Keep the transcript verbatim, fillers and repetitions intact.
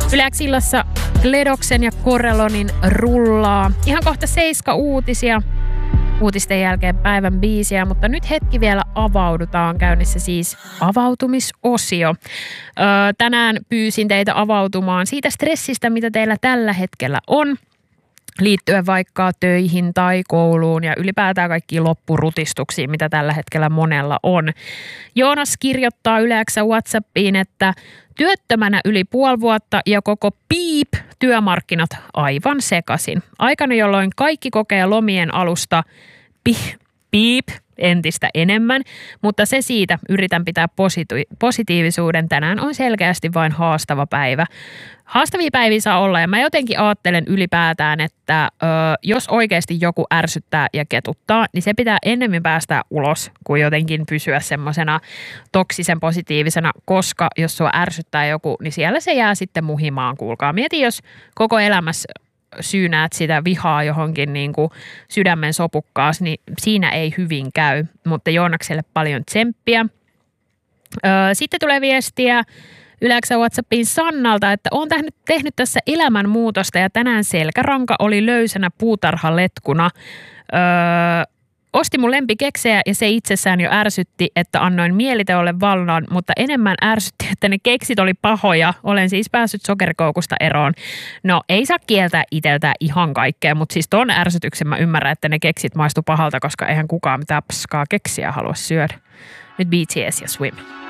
Yleäksillassa Ledoksen ja Corellonin rullaa. Ihan kohta seiska uutisia. Uutisten jälkeen päivän biisiä, mutta nyt hetki vielä avaudutaan. Käynnissä siis avautumisosio. Öö, tänään pyysin teitä avautumaan siitä stressistä, mitä teillä tällä hetkellä on. Liittyen vaikka töihin tai kouluun ja ylipäätään kaikkiin loppurutistuksiin, mitä tällä hetkellä monella on. Joonas kirjoittaa Yleäksä WhatsAppiin, että työttömänä yli puoli vuotta ja koko piip työmarkkinat aivan sekasin. Aikana, jolloin kaikki kokee lomien alusta pi- piip entistä enemmän, mutta se siitä, yritän pitää positi- positiivisuuden. Tänään on selkeästi vain haastava päivä. Haastavia päiviä saa olla ja mä jotenkin ajattelen ylipäätään, että ö, jos oikeasti joku ärsyttää ja ketuttaa, niin se pitää ennemmin päästää ulos kuin jotenkin pysyä semmoisena toksisen positiivisena, koska jos sua ärsyttää joku, niin siellä se jää sitten muhimaan, kuulkaa. Mieti, jos koko elämässä syynäät sitä vihaa johonkin niin kuin sydämen sopukkaas, niin siinä ei hyvin käy, mutta Joonakselle paljon tsemppiä. Ö, sitten tulee viestiä Yleäksä WhatsAppiin Sannalta, että olen tehnyt, tehnyt tässä elämänmuutosta ja tänään selkäranka oli löysänä puutarhaletkuna. Öö, ostin mun lempikeksejä ja se itsessään jo ärsytti, että annoin mieliteolle vallan, mutta enemmän ärsytti, että ne keksit oli pahoja. Olen siis päässyt sokerikoukusta eroon. No ei saa kieltää itseltään ihan kaikkea, mutta siis ton ärsytyksen mä ymmärrän, että ne keksit maistu pahalta, koska eihän kukaan mitään paskaa keksiä halua syödä. Nyt B T S ja Swim.